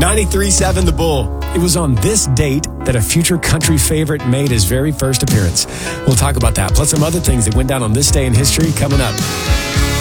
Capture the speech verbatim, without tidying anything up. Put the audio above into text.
ninety-three seven The Bull. It was on this date that a future country favorite made his very first appearance. We'll talk about that, plus some other things that went down on this day in history coming up.